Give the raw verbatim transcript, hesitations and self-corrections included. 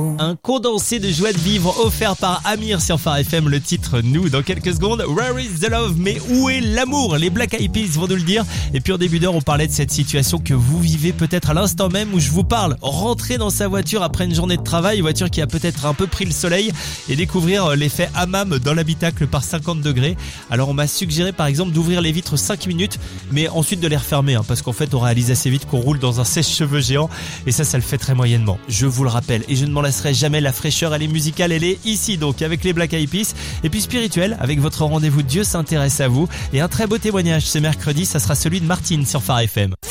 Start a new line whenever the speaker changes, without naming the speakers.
Un condensé de joie de vivre offert par Amir sur Phare F M, le titre Nous. Dans quelques secondes, Where is the love? Mais où est l'amour? Les Black Eyed Peas vont nous le dire. Et puis en début d'heure, on parlait de cette situation que vous vivez peut-être à l'instant même où je vous parle. Rentrer dans sa voiture après une journée de travail, une voiture qui a peut-être un peu pris le soleil, et découvrir l'effet hammam dans l'habitacle par cinquante degrés. Alors on m'a suggéré par exemple d'ouvrir les vitres cinq minutes, mais ensuite de les refermer, hein, parce qu'en fait on réalise assez vite qu'on roule dans un sèche-cheveux géant, et ça, ça le fait très moyennement. Je vous le rappelle, et je ne m'en lasserai jamais, la fraîcheur, elle est musicale, elle est ici donc avec les Black Eyed Peas, et puis spirituelle avec votre rendez-vous Dieu s'intéresse à vous, et un très beau témoignage ce mercredi, ça sera celui de Martine sur Phare F M.